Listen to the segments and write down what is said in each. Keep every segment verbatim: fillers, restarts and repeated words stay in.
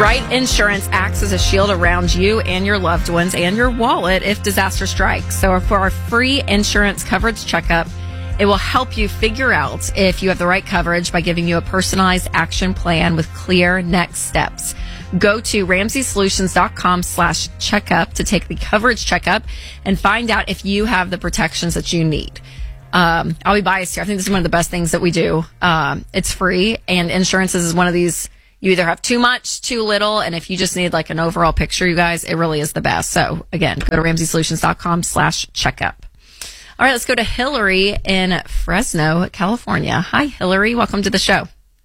Right Insurance acts as a shield around you and your loved ones and your wallet if disaster strikes. So for our free insurance coverage checkup, it will help you figure out if you have the right coverage by giving you a personalized action plan with clear next steps. Go to ramseysolutions.com slash checkup to take the coverage checkup and find out if you have the protections that you need. Um, I'll be biased here. I think this is one of the best things that we do. Um, it's free, and insurance is one of these. You either have too much, too little, and if you just need like an overall picture, you guys, it really is the best. So again, go to ramseysolutions.com slash checkup. All right, let's go to Hillary in Fresno, California. Hi, Hillary. Welcome to the show.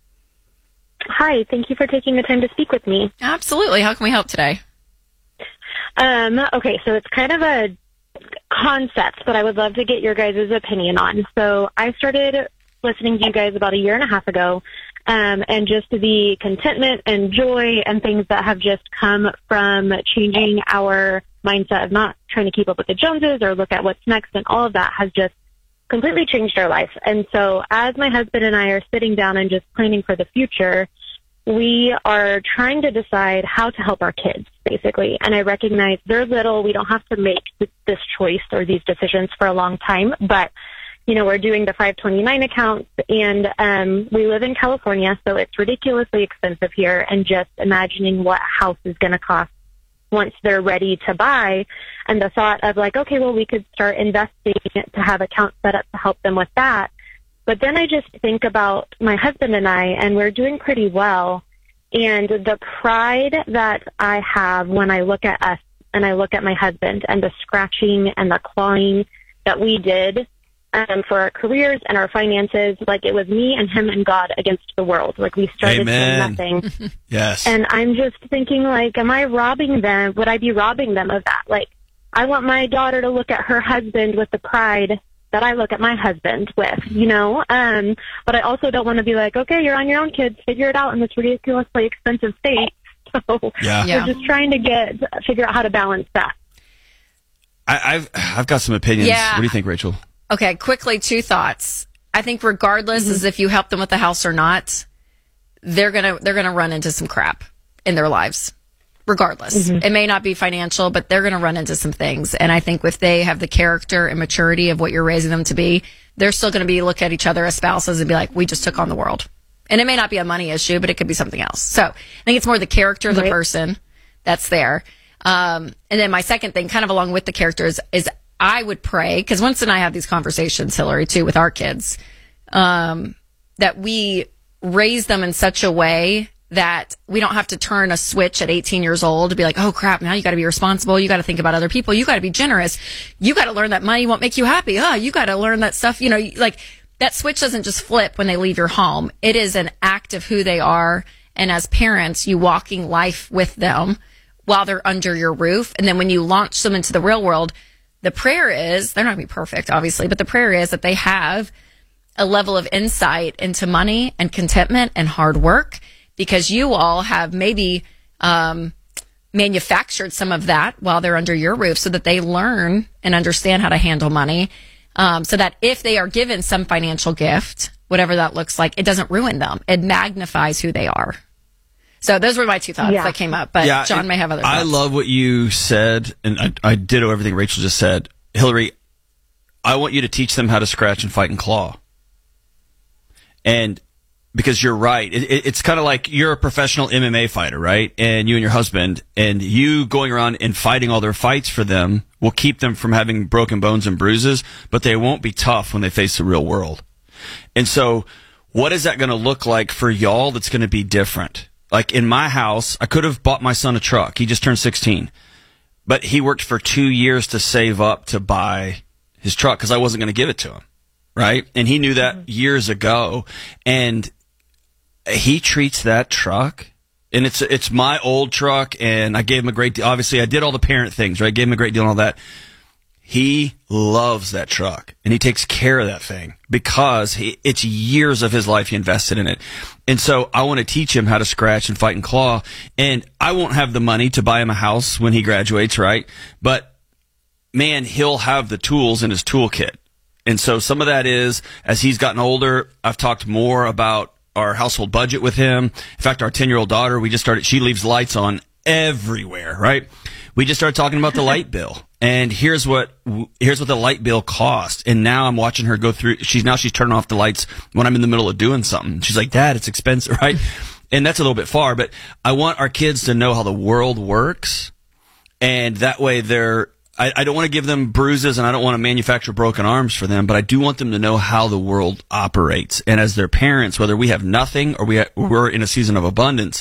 Hi. Thank you for taking the time to speak with me. Absolutely. How can we help today? Um, okay, so it's kind of a concept, but I would love to get your guys' opinion on. So I started listening to you guys about a year and a half ago. Um, and just the contentment and joy and things that have just come from changing our mindset of not trying to keep up with the Joneses or look at what's next, and all of that has just completely changed our life. And so as my husband and I are sitting down and just planning for the future, we are trying to decide how to help our kids, basically. And I recognize they're little. We don't have to make this choice or these decisions for a long time, but you know, we're doing the five twenty-nine accounts, and um, we live in California, so it's ridiculously expensive here, and just imagining what a house is going to cost once they're ready to buy, and the thought of like, okay, well, we could start investing to have accounts set up to help them with that. But then I just think about my husband and I, and we're doing pretty well, and the pride that I have when I look at us and I look at my husband and the scratching and the clawing that we did Um, for our careers and our finances, like it was me and him and God against the world. Like we started Amen. from nothing. Yes. And I'm just thinking, like, am I robbing them? Would I be robbing them of that? Like, I want my daughter to look at her husband with the pride that I look at my husband with, you know? Um, but I also don't want to be like, okay, you're on your own, kids. Figure it out in this ridiculously expensive state. So yeah. we're just trying to get figure out how to balance that. I, I've I've got some opinions. Yeah. What do you think, Rachel? Okay, quickly, two thoughts. I think regardless Mm-hmm. as if you help them with the house or not, they're gonna they're gonna run into some crap in their lives. Regardless, Mm-hmm. it may not be financial, but they're gonna run into some things. And I think if they have the character and maturity of what you're raising them to be, they're still gonna be look at each other as spouses and be like, "We just took on the world." And it may not be a money issue, but it could be something else. So I think it's more the character of the Right. person that's there. Um, and then my second thing, kind of along with the characters, is I would pray, because once and I have these conversations, Hillary, too, with our kids, um, that we raise them in such a way that we don't have to turn a switch at eighteen years old to be like, oh, crap, now you got to be responsible. You got to think about other people. You got to be generous. You got to learn that money won't make you happy. Oh, you got to learn that stuff. You know, like that switch doesn't just flip when they leave your home. It is an act of who they are. And as parents, you walking life with them while they're under your roof. And then when you launch them into the real world, the prayer is, they're not going to be perfect, obviously, but the prayer is that they have a level of insight into money and contentment and hard work, because you all have maybe um, manufactured some of that while they're under your roof, so that they learn and understand how to handle money, um, so that if they are given some financial gift, whatever that looks like, it doesn't ruin them. It magnifies who they are. So those were my two thoughts Yeah. that came up, but Yeah, John it- may have other thoughts. I love what you said, and I, I ditto everything Rachel just said. Hillary, I want you to teach them how to scratch and fight and claw. And because you're right, it, it, it's kind of like you're a professional M M A fighter, right? And you and your husband, and you going around and fighting all their fights for them will keep them from having broken bones and bruises, but they won't be tough when they face the real world. And so what is that going to look like for y'all that's going to be different? Like in my house, I could have bought my son a truck. He just turned sixteen. But he worked for two years to save up to buy his truck because I wasn't going to give it to him, right? And he knew that mm-hmm. years ago. And he treats that truck, and it's it's my old truck, and I gave him a great deal. Obviously, I did all the parent things, right? I gave him a great deal and all that. He loves that truck, and he takes care of that thing because he, it's years of his life he invested in it. And so I want to teach him how to scratch and fight and claw. And I won't have the money to buy him a house when he graduates, right? But, man, he'll have the tools in his toolkit. And so some of that is, as he's gotten older, I've talked more about our household budget with him. In fact, our ten-year-old daughter, we just started, she leaves lights on everywhere, right? We just started talking about the light bill. And here's what here's what the light bill cost. And now I'm watching her go through. She's now she's turning off the lights when I'm in the middle of doing something. She's like, Dad, it's expensive, right? And that's a little bit far, but I want our kids to know how the world works. And that way they're, I, I don't want to give them bruises and I don't want to manufacture broken arms for them, but I do want them to know how the world operates. And as their parents, whether we have nothing or we ha- we're in a season of abundance,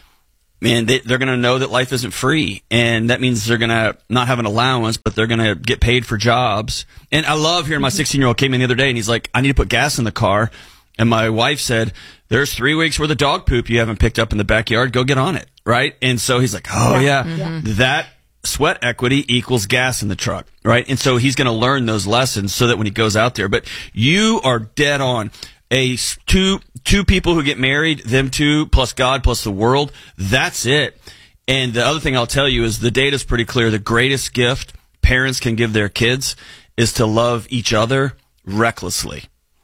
man, they, they're going to know that life isn't free. And that means they're going to not have an allowance, but they're going to get paid for jobs. And I love hearing my sixteen-year-old came in the other day and he's like, I need to put gas in the car. And my wife said, there's three weeks worth of dog poop you haven't picked up in the backyard. Go get on it. Right. And so he's like, oh, yeah, yeah. Mm-hmm. That sweat equity equals gas in the truck. Right. And so he's going to learn those lessons so that when he goes out there. But you are dead on. A two two people who get married, them two plus God plus the world. That's it. And the other thing I'll tell you is the data's pretty clear. The greatest gift parents can give their kids is to love each other recklessly.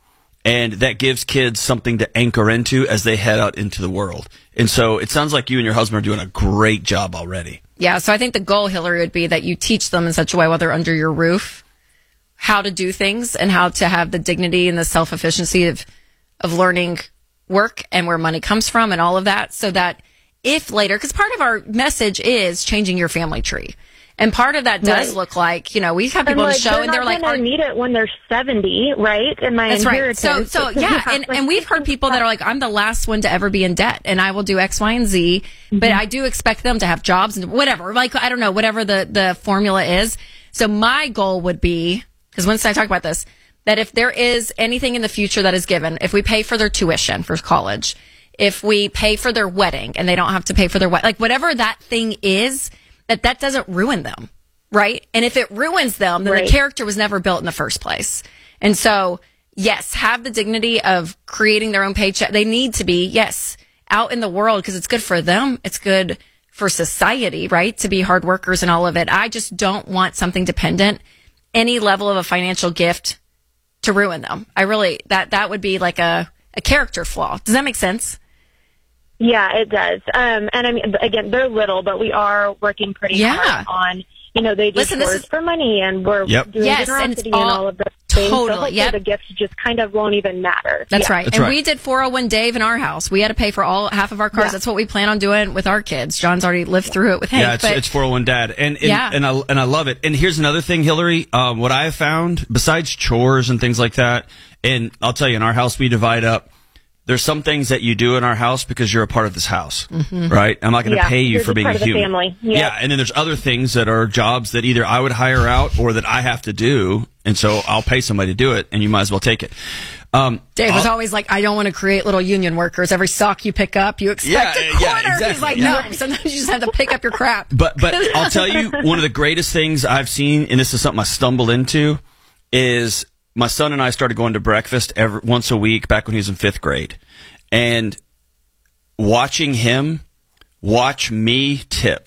And that gives kids something to anchor into as they head out into the world. And so it sounds like you and your husband are doing a great job already. Yeah, so I think the goal, Hillary, would be that you teach them in such a way while they're under your roof how to do things and how to have the dignity and the self-efficiency of, of learning work and where money comes from and all of that, so that if later, because part of our message is changing your family tree. And part of that does right. look like, you know, we have people on like, the show they're and they're like, I need it when they're seventy, right? And my that's inheritance. Right. So, so yeah. And, and we've heard people that are like, I'm the last one to ever be in debt and I will do X, Y, and Z, mm-hmm. but I do expect them to have jobs and whatever, like, I don't know, whatever the, the formula is. So my goal would be, because Winston and I talk about this, that if there is anything in the future that is given, if we pay for their tuition for college, if we pay for their wedding and they don't have to pay for their wedding, like whatever that thing is, that that doesn't ruin them, right? And if it ruins them, then right. the character was never built in the first place. And so, yes, have the dignity of creating their own paycheck. They need to be, yes, out in the world because it's good for them. It's good for society, right? To be hard workers and all of it. I just don't want something dependent, any level of a financial gift to ruin them. I really, that, that would be like a, a character flaw. Does that make sense? Yeah, it does. Um, and I mean, again, they're little, but we are working pretty yeah. hard on, you know, they do Listen, chores this is, for money and we're yep. doing yes, generosity and, and all, all of those things. Totally, so yep. the gifts just kind of won't even matter. That's yeah. right. That's and right. we did four oh one Dave in our house. We had to pay for all half of our cars. Yeah. That's what we plan on doing with our kids. John's already lived through it with Hank. Yeah, it's, but, it's four oh one Dad. And, and, yeah. and, I, and I love it. And here's another thing, Hillary. Um, what I have found, besides chores and things like that, and I'll tell you, in our house, we divide up. There's some things that you do in our house because you're a part of this house, mm-hmm. right? I'm not going to yeah, pay you you're for being part a of the human. Family. Yep. Yeah, and then there's other things that are jobs that either I would hire out or that I have to do, and so I'll pay somebody to do it, and you might as well take it. Um, Dave was I'll, always like, I don't want to create little union workers. Every sock you pick up, you expect Yeah, a yeah, quarter. exactly. He's like, Yeah. no, sometimes you just have to pick up your crap. But but I'll tell you, one of the greatest things I've seen, and this is something I stumbled into, is my son and I started going to breakfast every once a week back when he was in fifth grade. And watching him watch me tip,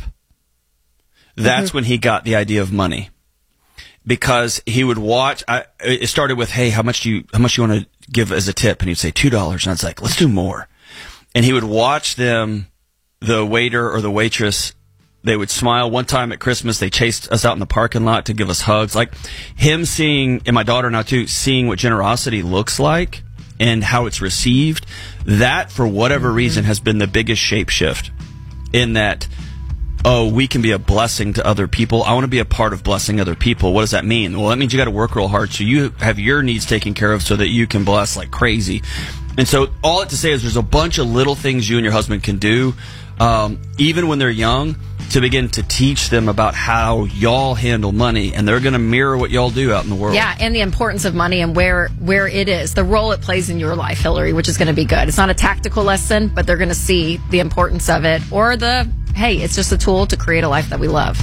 that's mm-hmm. when he got the idea of money. Because he would watch, I, it started with, hey, how much do you, how much do you want to give as a tip? And he'd say two dollars. And I was like, let's do more. And he would watch them, the waiter or the waitress, they would smile. One time at Christmas, they chased us out in the parking lot to give us hugs. Like him seeing, and my daughter now too, seeing what generosity looks like and how it's received, that, for whatever mm-hmm. reason, has been the biggest shape shift in that, oh, we can be a blessing to other people. I want to be a part of blessing other people. What does that mean? Well, that means you got to work real hard so you have your needs taken care of so that you can bless like crazy. And so all that to say is there's a bunch of little things you and your husband can do, um, even when they're young, to begin to teach them about how y'all handle money, and they're going to mirror what y'all do out in the world. Yeah, and the importance of money and where where it is, the role it plays in your life, Hillary, which is going to be good. It's not a tactical lesson, but they're going to see the importance of it, or the, hey, it's just a tool to create a life that we love.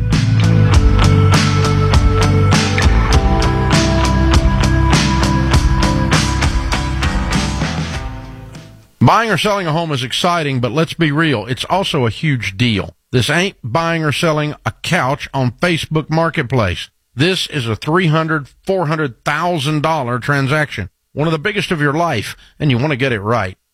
Buying or selling a home is exciting, but let's be real, it's also a huge deal. This ain't buying or selling a couch on Facebook Marketplace. This is a three hundred thousand dollars, four hundred thousand dollars transaction, one of the biggest of your life, and you want to get it right.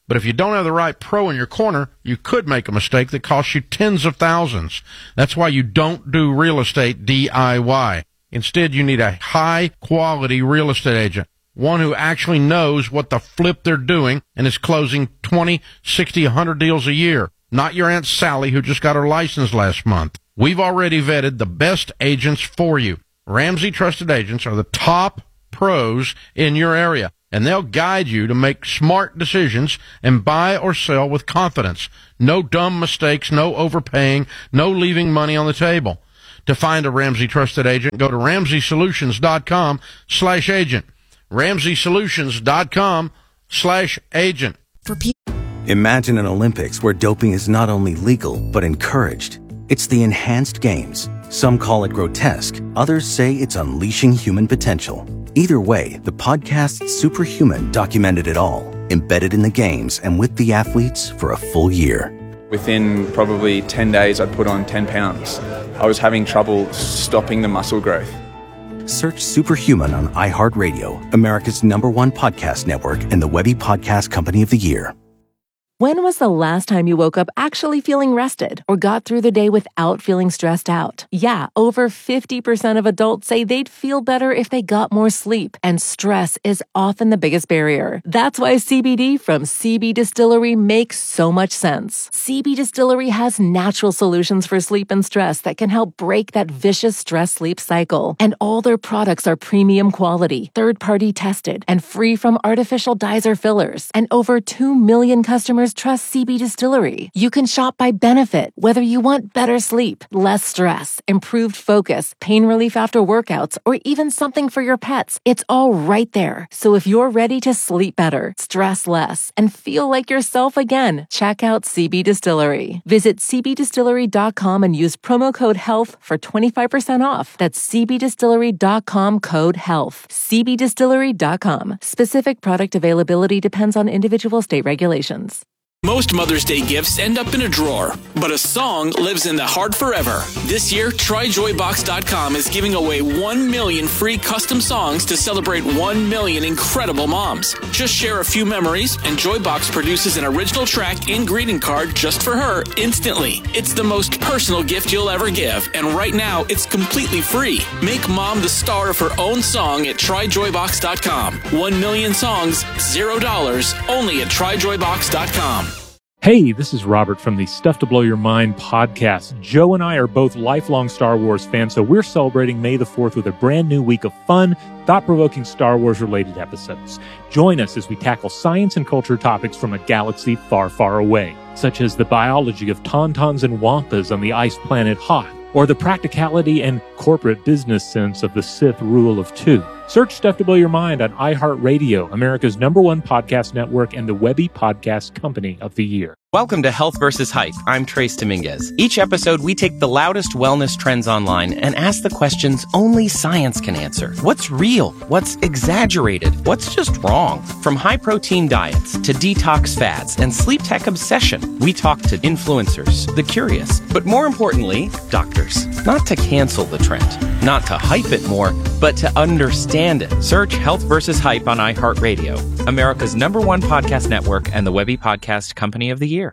But if you don't have the right pro in your corner, you could make a mistake that costs you tens of thousands. That's why you don't do real estate D I Y. Instead, you need a high-quality real estate agent, one who actually knows what the flip they're doing and is closing twenty, sixty, one hundred deals a year, not your Aunt Sally who just got her license last month. We've already vetted the best agents for you. Ramsey Trusted Agents are the top pros in your area, and they'll guide you to make smart decisions and buy or sell with confidence. No dumb mistakes, no overpaying, no leaving money on the table. To find a Ramsey Trusted Agent, go to ramsey solutions dot com slash agent. ramsey solutions dot com slash agent. For people. Imagine an Olympics where doping is not only legal, but encouraged. It's the Enhanced Games. Some call it grotesque. Others say it's unleashing human potential. Either way, the podcast Superhuman documented it all, embedded in the games and with the athletes for a full year. Within probably ten days, I'd put on ten pounds. I was having trouble stopping the muscle growth. Search Superhuman on iHeartRadio, America's number one podcast network, and the Webby Podcast Company of the Year. When was the last time you woke up actually feeling rested or got through the day without feeling stressed out? Yeah, over fifty percent of adults say they'd feel better if they got more sleep, and stress is often the biggest barrier. That's why C B D from C B Distillery makes so much sense. C B Distillery has natural solutions for sleep and stress that can help break that vicious stress-sleep cycle. And all their products are premium quality, third-party tested, and free from artificial dyes or fillers. And over two million customers trust C B Distillery. You can shop by benefit, whether you want better sleep, less stress, improved focus, pain relief after workouts, or even something for your pets. It's all right there. So if you're ready to sleep better, stress less, and feel like yourself again, check out C B Distillery. Visit c b distillery dot com and use promo code HEALTH for twenty-five percent off. That's c b distillery dot com code HEALTH. c b distillery dot com. Specific product availability depends on individual state regulations. Most Mother's Day gifts end up in a drawer, but a song lives in the heart forever. This year, try joy box dot com is giving away one million free custom songs to celebrate one million incredible moms. Just share a few memories, and Joybox produces an original track and greeting card just for her instantly. It's the most personal gift you'll ever give, and right now, it's completely free. Make mom the star of her own song at try joy box dot com. One million songs, zero dollars, only at try joy box dot com. Hey, this is Robert from the Stuff to Blow Your Mind podcast. Joe and I are both lifelong Star Wars fans, so we're celebrating May the fourth with a brand new week of fun, thought-provoking Star Wars-related episodes. Join us as we tackle science and culture topics from a galaxy far, far away, such as the biology of tauntauns and wampas on the ice planet Hoth, or the practicality and corporate business sense of the Sith rule of two. Search Stuff to Blow Your Mind on iHeartRadio, America's number one podcast network, and the Webby Podcast Company of the Year. Welcome to Health versus Hype. I'm Trace Dominguez. Each episode, we take the loudest wellness trends online and ask the questions only science can answer. What's real? What's exaggerated? What's just wrong? From high-protein diets to detox fads and sleep tech obsession, we talk to influencers, the curious, but more importantly, doctors. Not to cancel the trend, not to hype it more, but to understand it. Search Health versus Hype on iHeartRadio, America's number one podcast network, and the Webby Podcast Company of the Year.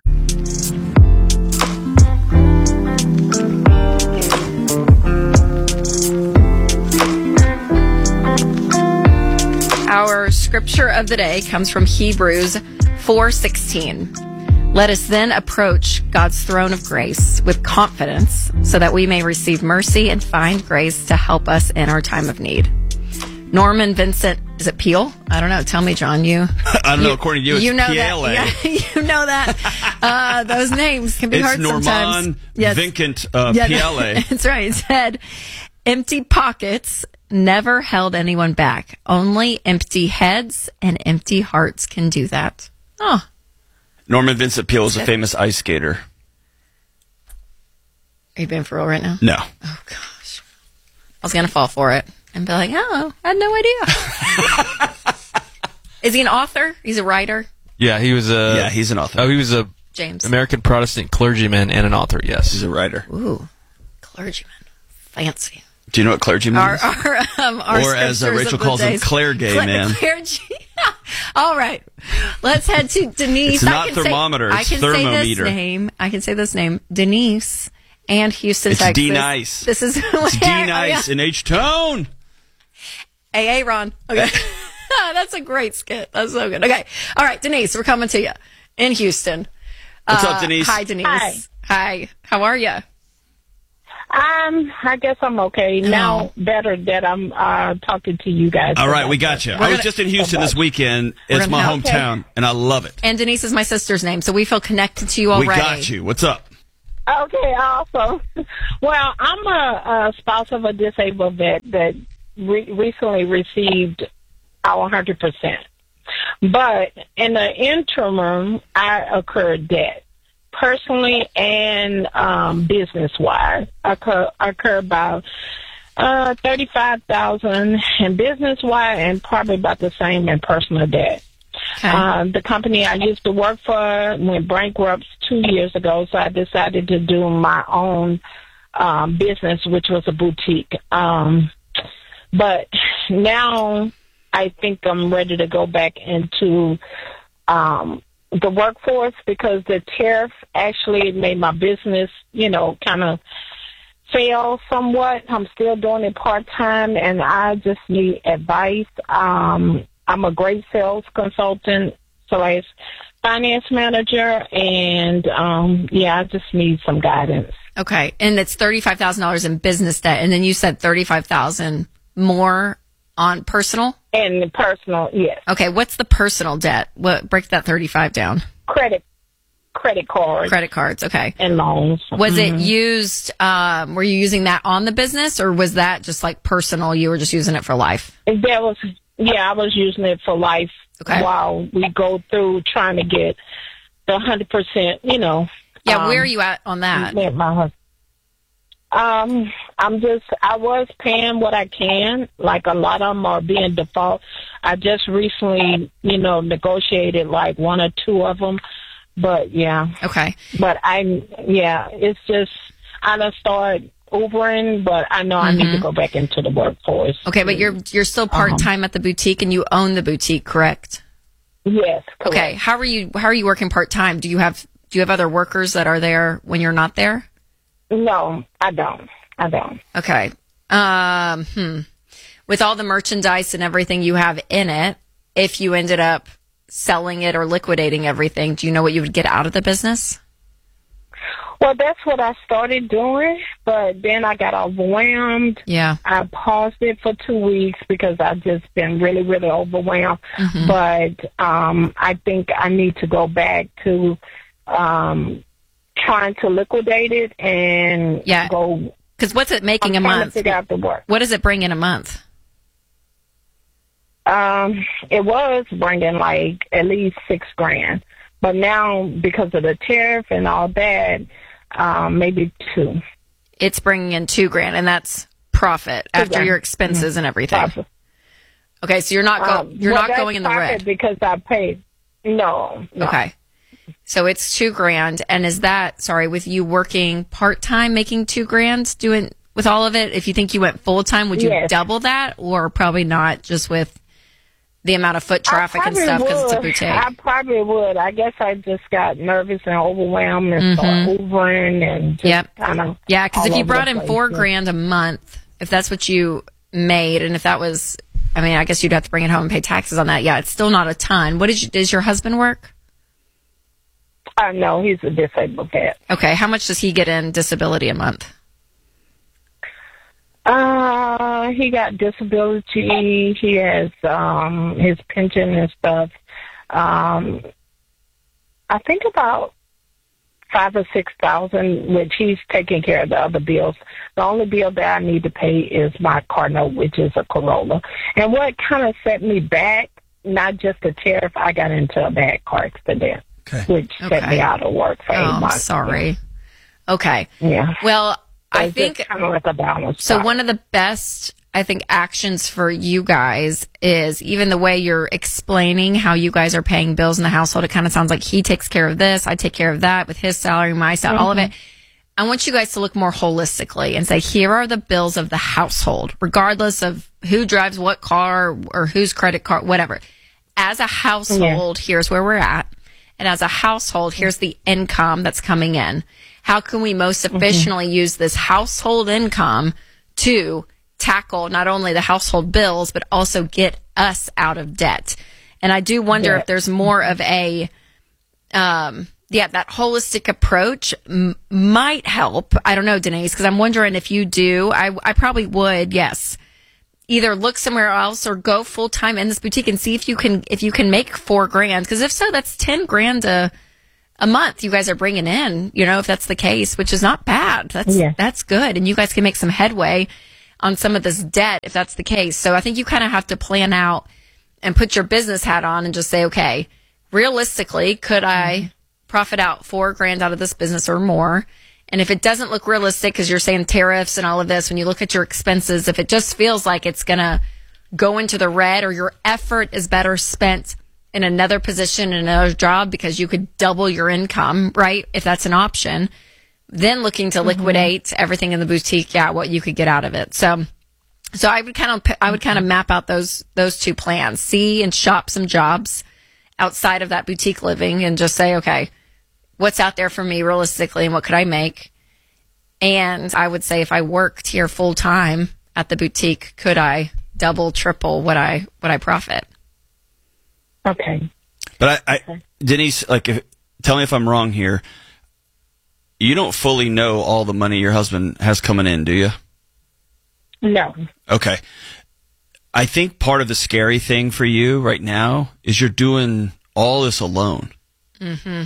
Our scripture of the day comes from Hebrews four sixteen. Let us then approach God's throne of grace with confidence so that we may receive mercy and find grace to help us in our time of need. Norman Vincent, is it Peale? I don't know. Tell me, John. You, I don't know. According to you, it's you know P L A. That, yeah, you know that. Uh, those names can be it's hard Norman sometimes. Yes. Vincent uh, yeah, P L A. That's right. It said, empty pockets never held anyone back. Only empty heads and empty hearts can do that. Oh. Norman Vincent Peale is a famous ice skater. Are you being for real right now? No. Oh, gosh. I was going to fall for it and be like, oh, I had no idea. Is he an author? He's a writer? Yeah, he was a... Yeah, he's an author. Oh, he was a James. American Protestant clergyman and an author, yes. He's a writer. Ooh, clergyman. Fancy. Do you know what clergy means? Our, our, um, our or as uh, scriptures Rachel of the calls them, days. clergy, Cle- man. Clergy. All right. Let's head to Denise. It's not I can thermometer, Say, it's I can say thermometer. this name. I can say this name. Denise and Houston, It's Texas. D-Nice. This is It's D-Nice in H-Tone. Hey, hey, Ron. Okay. That's a great skit. That's so good. Okay. All right, Denise, we're coming to you in Houston. What's Uh, up, Denise? Hi, Denise. Hi. Hi. How are you? Um, I guess I'm okay now. Better that I'm uh, talking to you guys. All right, we got you. I was gonna- just in Houston this weekend. We're It's my gonna- hometown, and I love it. And Denise is my sister's name, so we feel connected to you already. We got you. What's up? Okay, awesome. Well, I'm a, a spouse of a disabled vet that re- recently received our one hundred percent. But in the interim, I incurred debt, personally and um, business-wise. I incur, I incurred about uh, thirty-five thousand dollars in business-wise and probably about the same in personal debt. Okay. Uh, the company I used to work for went bankrupt two years ago, so I decided to do my own um, business, which was a boutique. Um, but now I think I'm ready to go back into um, the workforce because the tariff actually made my business, you know, kind of fail somewhat. I'm still doing it part-time, and I just need advice. Um I'm a great sales consultant, slash finance manager, and um, yeah, I just need some guidance. Okay, and it's thirty-five thousand dollars in business debt, and then you said thirty-five thousand dollars more on personal? And personal, yes. Okay, what's the personal debt? What break that thirty-five down? Credit, credit cards. Credit cards, okay. And loans. Was Mhm. it used, um, were you using that on the business, or was that just like personal, you were just using it for life? That was, yeah, I was using it for life Okay. while we go through trying to get the one hundred percent, you know. Yeah, um, where are you at on that? Met my husband. Um, I'm just, I was paying what I can. Like a lot of them are being default. I just recently, you know, negotiated like one or two of them. But yeah. Okay. But I, yeah, it's just, I done started Ubering, but I know I need Mhm. to go back into the workforce. Okay, but you're you're still part time at the boutique, and you own the boutique, correct? Yes. Correct. Okay. How are you? How are you working part time? Do you have Do you have other workers that are there when you're not there? No, I don't. I don't. Okay. Um. Hmm. With all the merchandise and everything you have in it, if you ended up selling it or liquidating everything, do you know what you would get out of the business? Well, that's what I started doing, but then I got overwhelmed. Yeah. I paused it for two weeks because I've just been really, really overwhelmed. Mhm. But um, I think I need to go back to um, trying to liquidate it and Yeah. go. Because what's it making I'm a trying month? To figure out the work. What does it bring in a month? Um, it was bringing like at least six grand, but now because of the tariff and all that, um, maybe two. It's bringing in two grand, and that's profit Two after grand. your expenses Mhm. and everything. Profit. Okay, so you're not go- Um, you're well, not that's going in the profit red. because I paid. No, no. Okay. So it's two grand. And is that, sorry, with you working part time, making two grand, doing with all of it? If you think you went full time, would you Yes. double that, or probably not, just with the amount of foot traffic and I stuff because it's a probably boutique? would. I probably would. I guess I just got nervous and overwhelmed and Mhm. started Ubering and just Yep. kind of. Yeah, because if all you over brought the in place, four yeah. grand a month, if that's what you made, and if that was, I mean, I guess you'd have to bring it home and pay taxes on that. Yeah, it's still not a ton. What did you, does your husband work? I know he's a disabled vet. Okay, how much does he get in disability a month? Uh, he got disability. He has um his pension and stuff. Um, I think about five or six thousand, which he's taking care of the other bills. The only bill that I need to pay is my car note, which is a Corolla. And what kind of set me back, not just the tariff, I got into a bad car accident, okay. which set Okay. me out of work for Oh, eight I'm months. sorry. Okay. Yeah. Well, I It's think just kind of like a balance. so. One of the best, I think, actions for you guys is even the way you're explaining how you guys are paying bills in the household. It kind of sounds like he takes care of this, I take care of that with his salary, my salary, all of it. I want you guys to look more holistically and say, here are the bills of the household, regardless of who drives what car or whose credit card, whatever. As a household, yeah. here's where we're at. And as a household, here's the income that's coming in. How can we most efficiently mm-hmm. use this household income to tackle not only the household bills, but also get us out of debt? And I do wonder yeah. if there's more of a, um, yeah, that holistic approach m- might help. I don't know, Denise, because I'm wondering if you do. I, I probably would, yes. Either look somewhere else or go full time in this boutique and see if you can if you can make four grand. Because if so, that's ten grand a a month you guys are bringing in. You know, if that's the case, which is not bad. That's yeah. that's good, and you guys can make some headway on some of this debt if that's the case. So I think you kind of have to plan out and put your business hat on and just say, okay, realistically, could I profit out four grand out of this business or more? And if it doesn't look realistic, because you're saying tariffs and all of this, when you look at your expenses, if it just feels like it's going to go into the red, or your effort is better spent in another position, in another job, because you could double your income, right? If that's an option, then looking to liquidate mm-hmm. everything in the boutique, yeah, what you could get out of it. So, so I would kind of, I would kind of map out those, those two plans, see and shop some jobs outside of that boutique living and just say, okay, what's out there for me realistically and what could I make? And I would say if I worked here full time at the boutique, could I double, triple what I what I profit? Okay. But I, I okay. Denise, like, if, tell me if I'm wrong here. You don't fully know all the money your husband has coming in, do you? No. Okay. I think part of the scary thing for you right now is you're doing all this alone. Mm-hmm.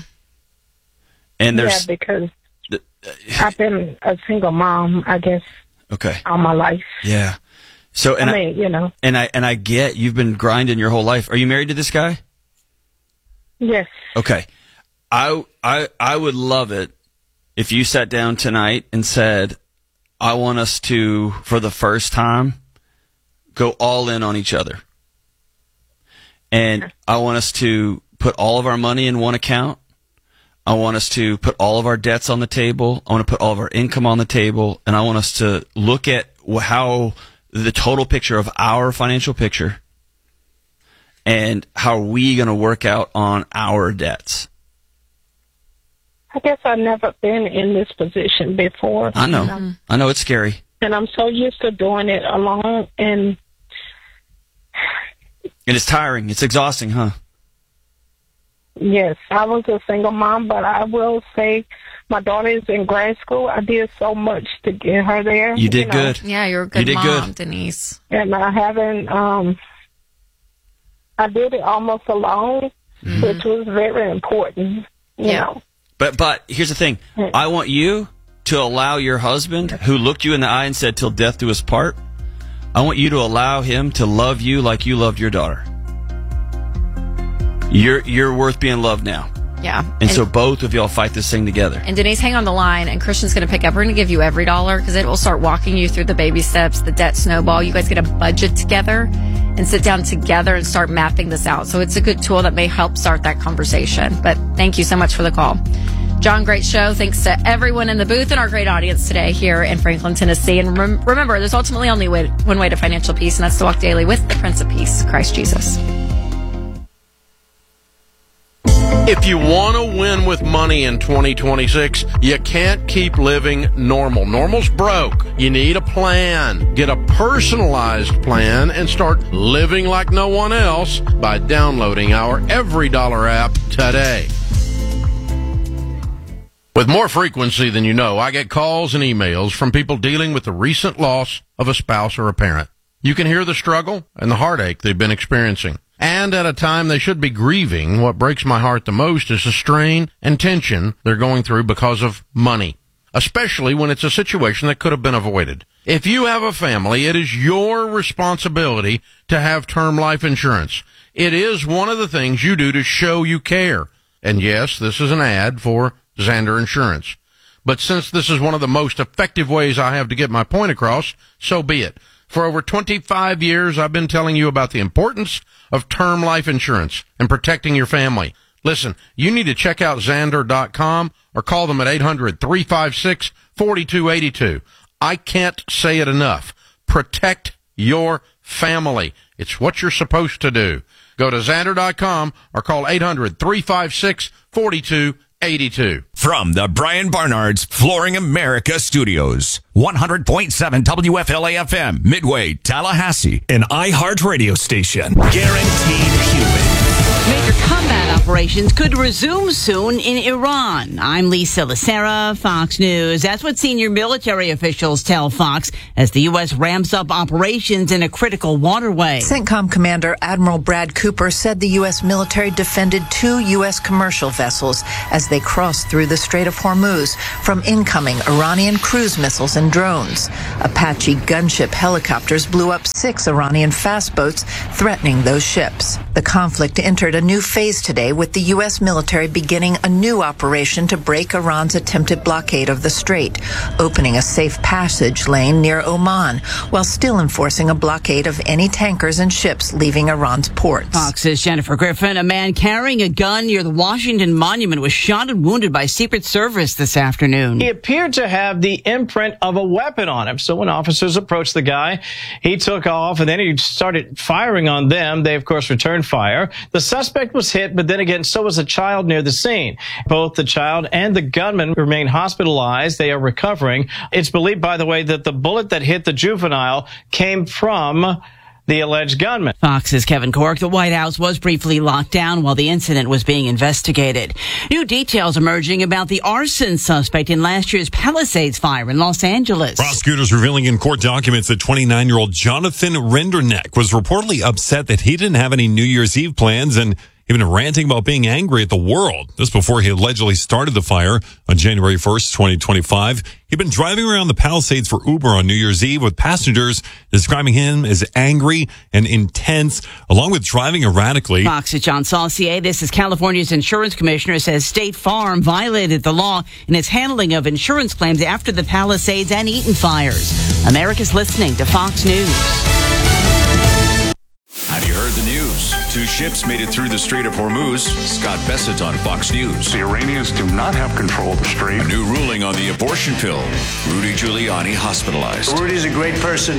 And there's, yeah, because uh, I've been a single mom, I guess, okay, all my life. Yeah. So, and I mean, I, you know, and I and I get you've been grinding your whole life. Are you married to this guy? Yes. Okay. I I I would love it if you sat down tonight and said, I want us to, for the first time, go all in on each other. And I want us to put all of our money in one account. I want us to put all of our debts on the table. I want to put all of our income on the table. And I want us to look at how the total picture of our financial picture and how are we going to work out on our debts. I guess I've never been in this position before. I know. Mm-hmm. I know it's scary. And I'm so used to doing it alone. And, and it's tiring. It's exhausting, huh? Yes, I was a single mom, but I will say my daughter is in grad school. I did so much to get her there. You did you know. good. Yeah, you're a good you did mom, good. Denise. And I haven't, um, I did it almost alone, mm-hmm. which was very important, you yeah. know. But, but here's the thing. I want you to allow your husband, who looked you in the eye and said, till death do us part, I want you to allow him to love you like you loved your daughter. You're you're worth being loved now. Yeah. And, and so both of y'all fight this thing together. And Denise, hang on the line, and Christian's going to pick up. We're going to give you every dollar because it will start walking you through the baby steps, the debt snowball. You guys get a budget together and sit down together and start mapping this out. So it's a good tool that may help start that conversation. But thank you so much for the call. John, great show. Thanks to everyone in the booth and our great audience today here in Franklin, Tennessee. And rem- remember, there's ultimately only way, one way to financial peace, and that's to walk daily with the Prince of Peace, Christ Jesus. If you want to win with money in twenty twenty-six, you can't keep living normal. Normal's broke. You need a plan. Get a personalized plan and start living like no one else by downloading our Every Dollar app today. With more frequency than you know, I get calls and emails from people dealing with the recent loss of a spouse or a parent. You can hear the struggle and the heartache they've been experiencing. And at a time they should be grieving, what breaks my heart the most is the strain and tension they're going through because of money, especially when it's a situation that could have been avoided. If you have a family, it is your responsibility to have term life insurance. It is one of the things you do to show you care. And yes, this is an ad for Zander Insurance. But since this is one of the most effective ways I have to get my point across, so be it. For over twenty-five years, I've been telling you about the importance of term life insurance and protecting your family. Listen, you need to check out Xander dot com or call them at eight hundred, three five six, four two eight two. I can't say it enough. Protect your family. It's what you're supposed to do. Go to Xander dot com or call eight hundred, three five six, four two eight two. From the Brian Barnard's Flooring America Studios, one hundred point seven W F L A F M, Midway, Tallahassee, an iHeart radio station. Guaranteed human. Major combat operations could resume soon in Iran. I'm Lisa Lacera, Fox News. That's what senior military officials tell Fox as the U S ramps up operations in a critical waterway. CENTCOM Commander Admiral Brad Cooper said the U S military defended two U S commercial vessels as they crossed through the Strait of Hormuz from incoming Iranian cruise missiles and drones. Apache gunship helicopters blew up six Iranian fast boats, threatening those ships. The conflict entered a new phase today with the U S military beginning a new operation to break Iran's attempted blockade of the strait, opening a safe passage lane near Oman while still enforcing a blockade of any tankers and ships leaving Iran's ports. Fox's Jennifer Griffin. A man carrying a gun near the Washington Monument was shot and wounded by Secret Service this afternoon. He appeared to have the imprint of a weapon on him. So when officers approached the guy, he took off and then he started firing on them. They, of course, returned fire. The suspect was hit, but then again, so was a child near the scene. Both the child and the gunman remain hospitalized. They are recovering. It's believed, by the way, that the bullet that hit the juvenile came from the alleged gunman. Fox's Kevin Cork. The White House was briefly locked down while the incident was being investigated. New details emerging about the arson suspect in last year's Palisades fire in Los Angeles. Prosecutors revealing in court documents that twenty-nine-year-old Jonathan Renderneck was reportedly upset that he didn't have any New Year's Eve plans and even ranting about being angry at the world. This before he allegedly started the fire on January first, twenty twenty-five. He'd been driving around the Palisades for Uber on New Year's Eve with passengers describing him as angry and intense, along with driving erratically. Fox's John Saucier. This is California's insurance commissioner says State Farm violated the law in its handling of insurance claims after the Palisades and Eaton fires. America's listening to Fox News. Have you heard the news? Two ships made it through the Strait of Hormuz. Scott Bessett on Fox News. The Iranians do not have control of the strait. A new ruling on the abortion pill. Rudy Giuliani hospitalized. Rudy's a great person.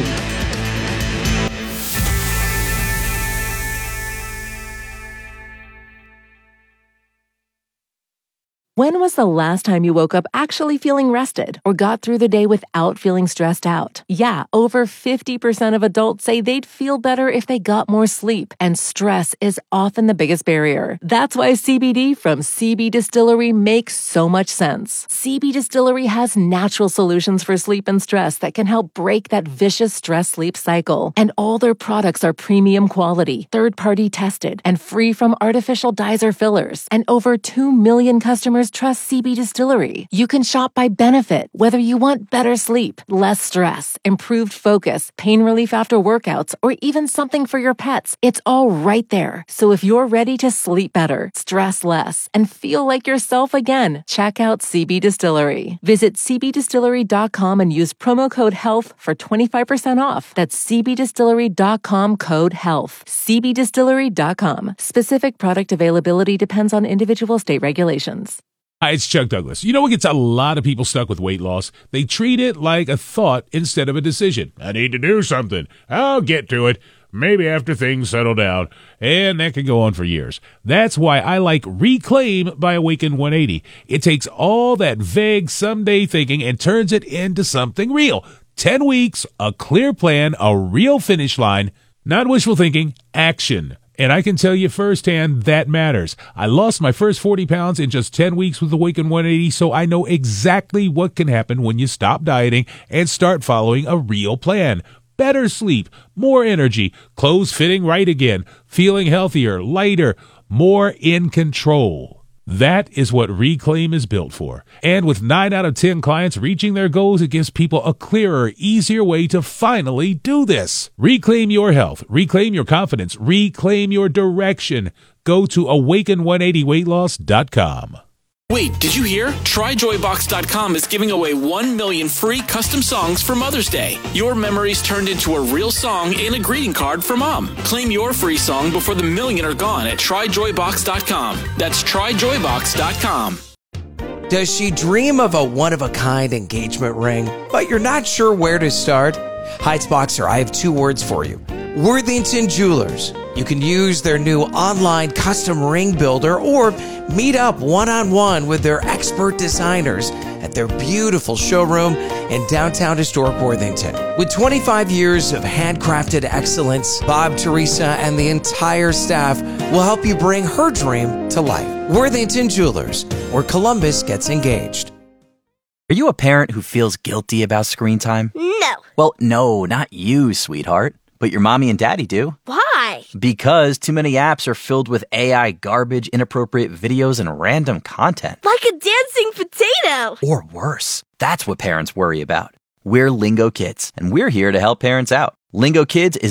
When was the last time you woke up actually feeling rested or got through the day without feeling stressed out? Yeah, over fifty percent of adults say they'd feel better if they got more sleep, and stress is often the biggest barrier. That's why C B D from C B Distillery makes so much sense. C B Distillery has natural solutions for sleep and stress that can help break that vicious stress-sleep cycle. And all their products are premium quality, third-party tested, and free from artificial dyes or fillers. And over two million customers trust C B Distillery. You can shop by benefit, whether you want better sleep, less stress, improved focus, pain relief after workouts, or even something for your pets. It's all right there. So if you're ready to sleep better, stress less, and feel like yourself again, check out C B Distillery. Visit c b distillery dot com and use promo code HEALTH for twenty-five percent off. That's c b distillery dot com code HEALTH. c b distillery dot com. Specific product availability depends on individual state regulations. Hi, it's Chuck Douglas. You know what gets a lot of people stuck with weight loss? They treat it like a thought instead of a decision. I need to do something. I'll get to it. Maybe after things settle down. And that can go on for years. That's why I like Reclaim by Awaken one eighty. It takes all that vague someday thinking and turns it into something real. Ten weeks, a clear plan, a real finish line. Not wishful thinking, action. And I can tell you firsthand, that matters. I lost my first forty pounds in just ten weeks with Awaken one eighty, so I know exactly what can happen when you stop dieting and start following a real plan. Better sleep, more energy, clothes fitting right again, feeling healthier, lighter, more in control. That is what Reclaim is built for. And with nine out of ten clients reaching their goals, it gives people a clearer, easier way to finally do this. Reclaim your health. Reclaim your confidence. Reclaim your direction. Go to awaken one eighty weight loss dot com. Wait, did you hear? Try Joy Box dot com is giving away one million free custom songs for Mother's Day. Your memories turned into a real song and a greeting card for Mom. Claim your free song before the million are gone at Try Joy Box dot com. That's Try Joy Box dot com. Does she dream of a one-of-a-kind engagement ring, but you're not sure where to start? Heights Boxer, I have two words for you. Worthington Jewelers. You can use their new online custom ring builder or meet up one-on-one with their expert designers at their beautiful showroom in downtown historic Worthington. With twenty-five years of handcrafted excellence, Bob, Teresa, and the entire staff will help you bring her dream to life. Worthington Jewelers, where Columbus gets engaged. Are you a parent who feels guilty about screen time? No. Well, no, not you, sweetheart. But your mommy and daddy do. Why? Because too many apps are filled with A I garbage, inappropriate videos, and random content. Like a dancing potato. Or worse. That's what parents worry about. We're Lingo Kids, and we're here to help parents out. Lingo Kids is